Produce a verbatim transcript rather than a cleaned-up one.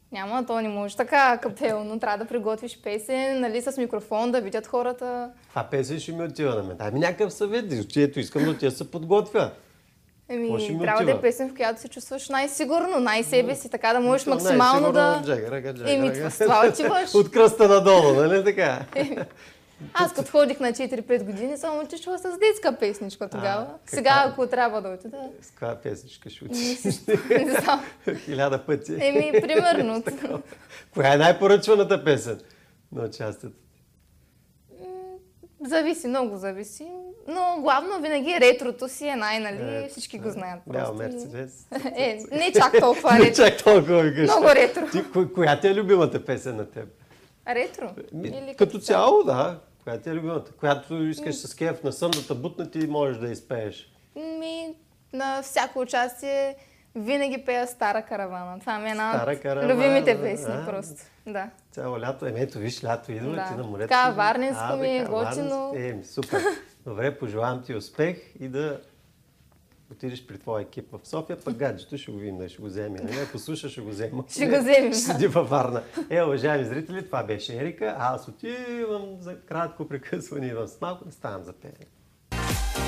Няма, то не може така капелно. Трябва да приготвиш песен, нали, с микрофон, да видят хората. Това песен ще ми отива на мен. Дай ми някакъв съвет, чието искам да отида се подготвя. Еми, трябва да е песен, в която се чувстваш най-сигурно, най-себе си, така да можеш максимално да... Джага, рага, джага, Еми, рага. с това отиваш. От кръста надолу, нали така? Аз като ходих на четири-пет години, само отишла с детска песничка тогава. А, Сега, ако трябва да отида... С каква песничка ще отидеш? Не знам. Хиляда пъти. Еми, примерно. Коя е най-поръчваната песен на участието? Зависи, много зависи. Но главно винаги ретрото си е най-нали, Е, всички го знаят. Бял Мерцедес. Е, не чак толкова Не ретро. чак толкова ми кажеш. Много ретро. Ти, ко- коя ти е любимата песен на теб? Ретро? Ми, Или като цяло, да. Коя ти е любимата? Която искаш с кеф на сън да те бутнат и можеш да изпееш. Ми, на всяко участие винаги пея Стара каравана. Това ми е една Стара от каравана, любимите песни а. просто. Да. Цяло лято. Еми, ето виж, лято идва, Да. ти на морето. Така, си. варненско А, ми е, така, готино. варненско. Еми, супер. Добре, пожелавам ти успех и да отидеш при твоя екип в София, пък гаджето ще го видим, да ще го вземе. Не, ако слуша, ще го взема. Ще го вземем. Ще седи във Варна. Е, уважаеми зрители, това беше Ерика. Аз отивам за кратко прекъсване и в с малко да ставам за пеене.